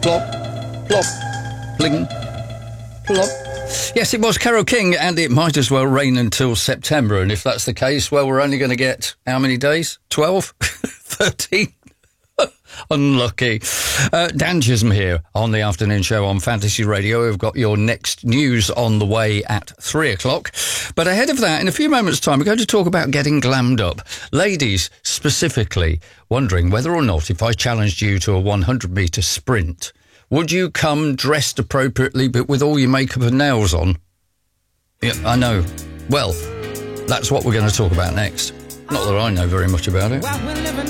plop, plop, bling, plop. Yes, it was Carole King, and it might as well rain until September. And if that's the case, well, we're only going to get how many days? 12? 13? Unlucky. Dan Chisholm here on the afternoon show on Fantasy Radio. We've got your next news on the way at 3 o'clock. But ahead of that, in a few moments' time, we're going to talk about getting glammed up. Ladies, specifically, wondering whether or not if I challenged you to a 100-metre sprint, would you come dressed appropriately but with all your makeup and nails on? Yeah, I know. Well, that's what we're going to talk about next. Not that I know very much about it.